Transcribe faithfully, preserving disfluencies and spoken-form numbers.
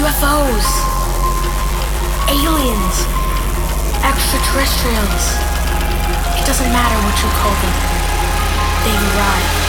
F Os, aliens, extraterrestrials. It doesn't matter what you call them. They've arrived.